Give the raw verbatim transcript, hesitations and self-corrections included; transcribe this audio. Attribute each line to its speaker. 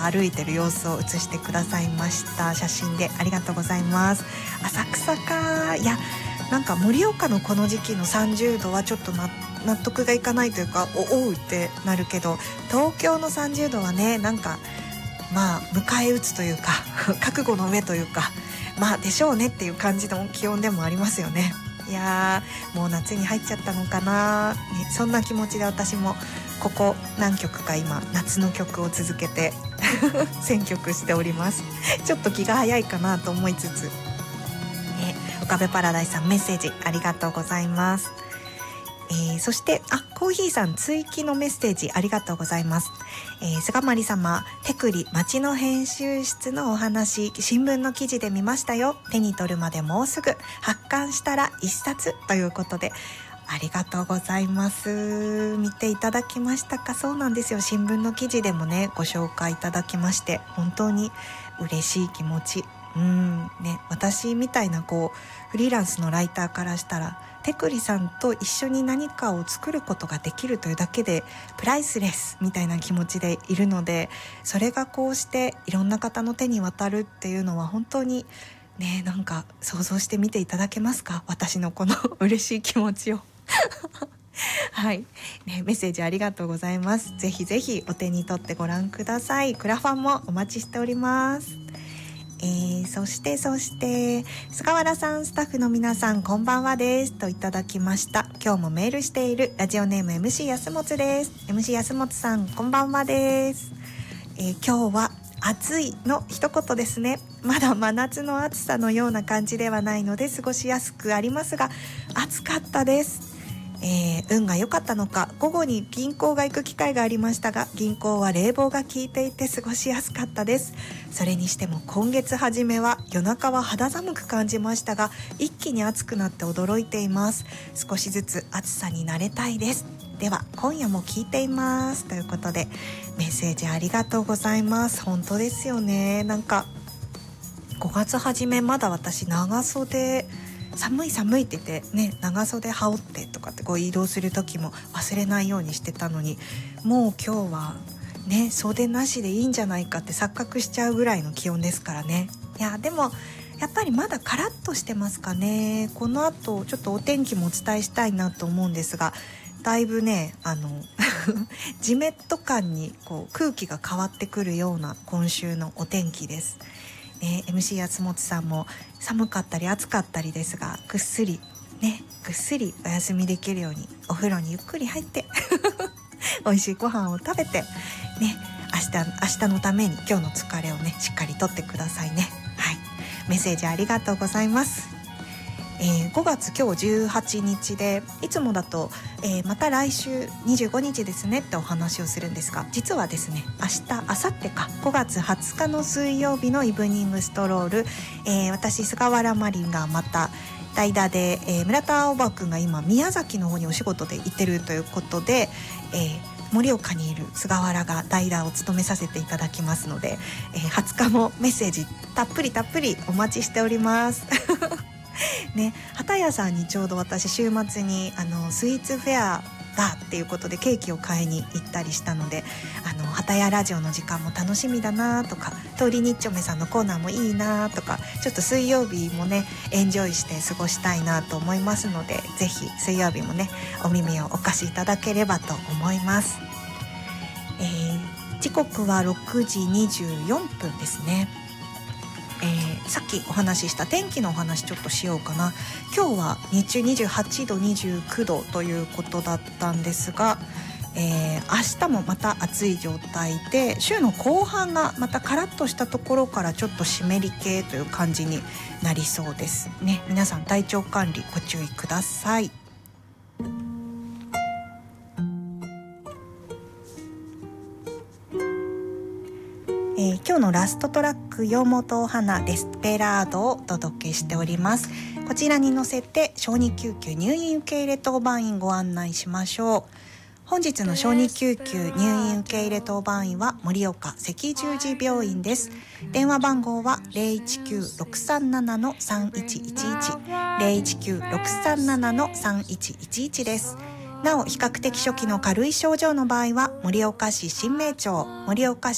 Speaker 1: 歩いてる様子を写してくださいました。写真でありがとうございます。浅草か、いやなんか盛岡のこの時期のさんじゅうどはちょっと納得がいかないというか、おおうってなるけど、東京のさんじゅうどはね、なんかまあ迎え撃つというか覚悟の上というか、まあでしょうねっていう感じの気温でもありますよね。いやーもう夏に入っちゃったのかな、ね、そんな気持ちで私もここ何曲か今夏の曲を続けて選曲しております。ちょっと気が早いかなと思いつつ、ね、岡部パラダイスさんメッセージありがとうございます。えー、そしてあコーヒーさん追記のメッセージありがとうございます。えー、菅まり様、手栗町の編集室のお話、新聞の記事で見ましたよ。手に取るまでもうすぐ、発刊したら一冊ということでありがとうございます。見ていただきましたか？そうなんですよ、新聞の記事でもねご紹介いただきまして本当に嬉しい気持ち。うんね、私みたいなこうフリーランスのライターからしたら手栗さんと一緒に何かを作ることができるというだけでプライスレスみたいな気持ちでいるので、それがこうしていろんな方の手に渡るっていうのは本当にね、なんか想像してみていただけますか？私のこの嬉しい気持ちをはい、ね、メッセージありがとうございます。ぜひぜひお手に取ってご覧ください。クラファンもお待ちしております。えー、そしてそして菅原さん、スタッフの皆さんこんばんはですといただきました。今日もメールしているラジオネーム エムシー 安本です。 エムシー 安本さんこんばんはです。えー、今日は暑いの一言ですね。まだ真夏の暑さのような感じではないので過ごしやすくありますが暑かったです。えー、運が良かったのか午後に銀行が行く機会がありましたが、銀行は冷房が効いていて過ごしやすかったです。それにしても今月初めは夜中は肌寒く感じましたが一気に暑くなって驚いています。少しずつ暑さに慣れたいです。では今夜も聞いていますということでメッセージありがとうございます。本当ですよね。なんかごがつ初めまだ私長袖寒い寒いって言ってね、長袖羽織ってとかってこう移動する時も忘れないようにしてたのに、もう今日はね袖なしでいいんじゃないかって錯覚しちゃうぐらいの気温ですからね。いやでもやっぱりまだカラッとしてますかね。この後ちょっとお天気もお伝えしたいなと思うんですが、だいぶねあのジメッと感にこう空気が変わってくるような今週のお天気です。ね、エムシー 安本さんも寒かったり暑かったりですがぐっすりねぐっすりお休みできるようにお風呂にゆっくり入って美味しいご飯を食べてね、明日明日のために今日の疲れをねしっかりとってくださいね。はい、メッセージありがとうございます。えー、ごがつ今日じゅうはちにちでいつもだと、えー、また来週にじゅうごにちですねってお話をするんですが、実はですね明日明後日かごがつはつかの水曜日のイブニングストロール、えー、私菅原マリンがまた代打で、えー、村田おばくんが今宮崎の方にお仕事で行ってるということで、えー盛岡にいる菅原が代打を務めさせていただきますので、えー、はつかもメッセージたっぷりたっぷりお待ちしておりますね、畑屋さんにちょうど私週末にあのスイーツフェアだっていうことでケーキを買いに行ったりしたので、あの畑屋ラジオの時間も楽しみだなとか、通りにっちょめさんのコーナーもいいなとか、ちょっと水曜日もねエンジョイして過ごしたいなと思いますので、ぜひ水曜日もねお耳をお貸しいただければと思います。えー、時刻はろくじにじゅうよんぷんですね。えー、さっきお話しした天気のお話ちょっとしようかな。今日は日中にじゅうはちどにじゅうくどということだったんですが、えー、明日もまた暑い状態で、週の後半がまたカラッとしたところからちょっと湿り系という感じになりそうですね。皆さん体調管理ご注意ください。えー、今日のラストトラック洋本花デスペラードをお届けしております。こちらに乗せて小児救急入院受け入れ当番員ご案内しましょう。本日の小児救急入院受け入れ当番員は盛岡赤十字病院です。電話番号は ゼロいちきゅうろくさんななのさんいちいちいち ゼロいちきゅうろくさんななのさんいちいちいちです。なお比較的初期の軽い症状の場合は盛岡市新名町盛岡市